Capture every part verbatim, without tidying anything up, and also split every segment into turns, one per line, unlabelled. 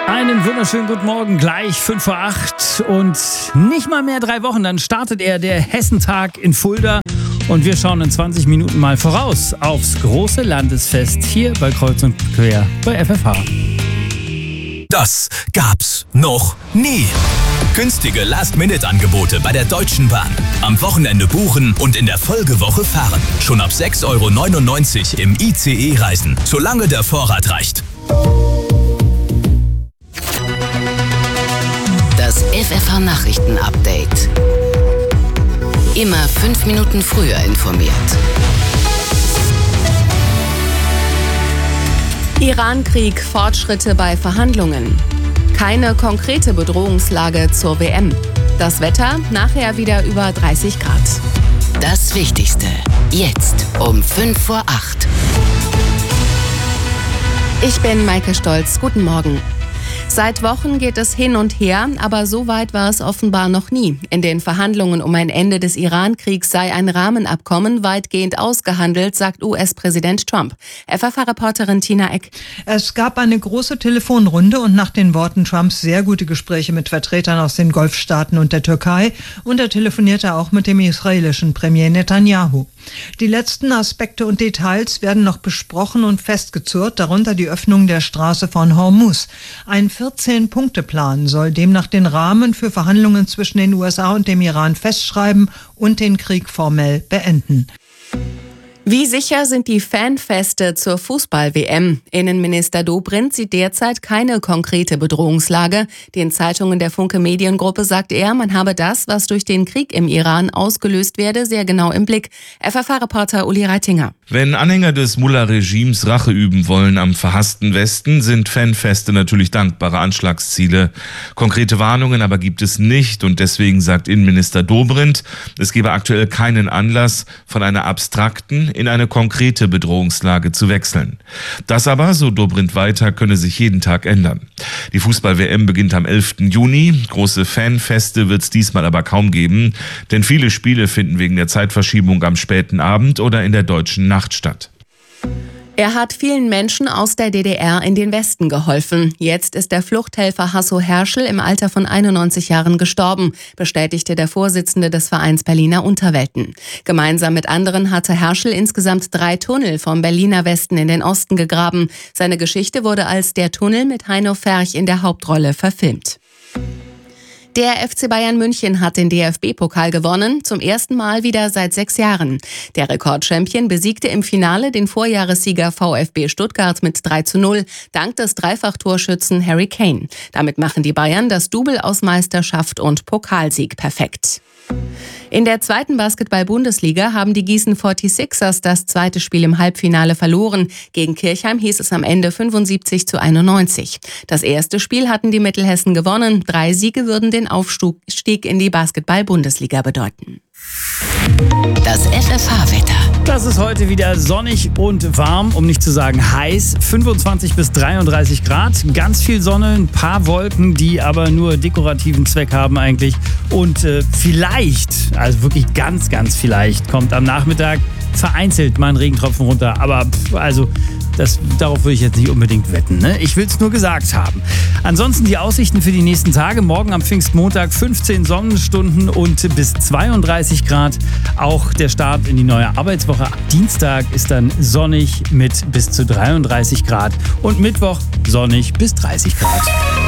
Einen wunderschönen guten Morgen, gleich fünf vor acht und nicht mal mehr drei Wochen, dann startet er der Hessentag in Fulda und wir schauen in zwanzig Minuten mal voraus aufs große Landesfest hier bei Kreuz und Quer bei F F H.
Das gab's noch nie. Günstige Last-Minute-Angebote bei der Deutschen Bahn. Am Wochenende buchen und in der Folgewoche fahren. Schon ab sechs Euro neunundneunzig im I C E reisen, solange der Vorrat reicht.
Das F F H-Nachrichten-Update. Immer fünf Minuten früher informiert. Iran-Krieg, Fortschritte bei Verhandlungen. Keine konkrete Bedrohungslage zur W M. Das Wetter, nachher wieder über dreißig Grad. Das Wichtigste, jetzt um fünf vor acht. Ich bin Maike Stolz, guten Morgen. Seit Wochen geht es hin und her, aber so weit war es offenbar noch nie. In den Verhandlungen um ein Ende des Iran-Kriegs sei ein Rahmenabkommen weitgehend ausgehandelt, sagt U S-Präsident Trump. F F H-Reporterin Tina Eck.
Es gab eine große Telefonrunde und nach den Worten Trumps sehr gute Gespräche mit Vertretern aus den Golfstaaten und der Türkei. Und er telefonierte auch mit dem israelischen Premier Netanyahu. Die letzten Aspekte und Details werden noch besprochen und festgezurrt, darunter die Öffnung der Straße von Hormuz. Ein vierzehn-Punkte-Plan soll demnach den Rahmen für Verhandlungen zwischen den U S A und dem Iran festschreiben und den Krieg formell beenden.
Wie sicher sind die Fanfeste zur Fußball-W M? Innenminister Dobrindt sieht derzeit keine konkrete Bedrohungslage. Den Zeitungen der Funke Mediengruppe sagt er, man habe das, was durch den Krieg im Iran ausgelöst werde, sehr genau im Blick. F F H-Reporter Uli Reitinger.
Wenn Anhänger des Mullah-Regimes Rache üben wollen am verhassten Westen, sind Fanfeste natürlich dankbare Anschlagsziele. Konkrete Warnungen aber gibt es nicht und deswegen sagt Innenminister Dobrindt, es gebe aktuell keinen Anlass, von einer abstrakten in eine konkrete Bedrohungslage zu wechseln. Das aber, so Dobrindt weiter, könne sich jeden Tag ändern. Die Fußball-W M beginnt am elften Juni. Große Fanfeste wird es diesmal aber kaum geben, denn viele Spiele finden wegen der Zeitverschiebung am späten Abend oder in der deutschen Nacht statt.
Er hat vielen Menschen aus der D D R in den Westen geholfen. Jetzt ist der Fluchthelfer Hasso Herschel im Alter von einundneunzig Jahren gestorben, bestätigte der Vorsitzende des Vereins Berliner Unterwelten. Gemeinsam mit anderen hatte Herschel insgesamt drei Tunnel vom Berliner Westen in den Osten gegraben. Seine Geschichte wurde als Der Tunnel mit Heino Ferch in der Hauptrolle verfilmt. Der F C Bayern München hat den D F B-Pokal gewonnen, zum ersten Mal wieder seit sechs Jahren. Der Rekordchampion besiegte im Finale den Vorjahressieger VfB Stuttgart mit drei zu null, dank des Dreifach-Torschützen Harry Kane. Damit machen die Bayern das Double aus Meisterschaft und Pokalsieg perfekt. In der zweiten Basketball-Bundesliga haben die Gießen forty-sixers das zweite Spiel im Halbfinale verloren. Gegen Kirchheim hieß es am Ende fünfundsiebzig zu einundneunzig. Das erste Spiel hatten die Mittelhessen gewonnen. Drei Siege würden den Aufstieg in die Basketball-Bundesliga bedeuten. Das F F H-Wetter.
Das ist heute wieder sonnig und warm, um nicht zu sagen heiß. fünfundzwanzig bis dreiunddreißig Grad, ganz viel Sonne, ein paar Wolken, die aber nur dekorativen Zweck haben eigentlich. Und äh, vielleicht, also wirklich ganz, ganz vielleicht, kommt am Nachmittag vereinzelt mal ein Regentropfen runter. Aber pff, also das, darauf würde ich jetzt nicht unbedingt wetten, ne? Ich will es nur gesagt haben. Ansonsten die Aussichten für die nächsten Tage. Morgen am Pfingstmontag fünfzehn Sonnenstunden und bis zweiunddreißig Grad. Auch der Start in die neue Arbeitswoche. Ab Dienstag ist dann sonnig mit bis zu dreiunddreißig Grad. Und Mittwoch sonnig bis dreißig Grad.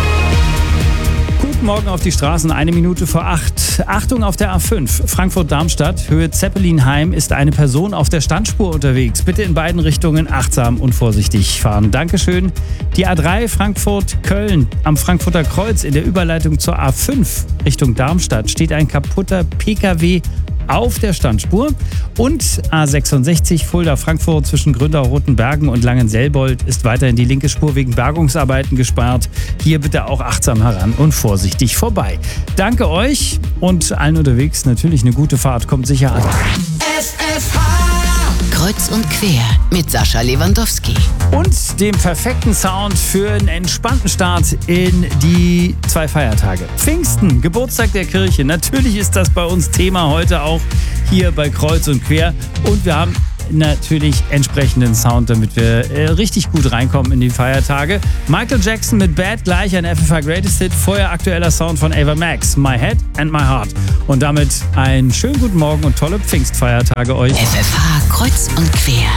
Guten Morgen auf die Straßen, eine Minute vor acht. Achtung auf der A fünf, Frankfurt-Darmstadt, Höhe Zeppelinheim, ist eine Person auf der Standspur unterwegs. Bitte in beiden Richtungen achtsam und vorsichtig fahren. Dankeschön. Die A drei Frankfurt-Köln am Frankfurter Kreuz in der Überleitung zur A fünf Richtung Darmstadt steht ein kaputter P K W auf der Standspur. Und A sechsundsechzig Fulda-Frankfurt zwischen Gründau-Rotenbergen und Langenselbold ist weiterhin die linke Spur wegen Bergungsarbeiten gesperrt. Hier bitte auch achtsam heran und vorsichtig vorbei. Danke euch und allen unterwegs natürlich eine gute Fahrt. Kommt sicher an.
F F H Kreuz und Quer mit Sascha Lewandowski.
Und dem perfekten Sound für einen entspannten Start in die zwei Feiertage. Pfingsten, Geburtstag der Kirche. Natürlich ist das bei uns Thema heute auch hier bei Kreuz und Quer. Und wir haben natürlich entsprechenden Sound, damit wir äh, richtig gut reinkommen in die Feiertage. Michael Jackson mit Bad, gleich ein F F H Greatest Hit, vorher aktueller Sound von Ava Max, My Head and My Heart. Und damit einen schönen guten Morgen und tolle Pfingstfeiertage euch.
F F H kreuz und quer.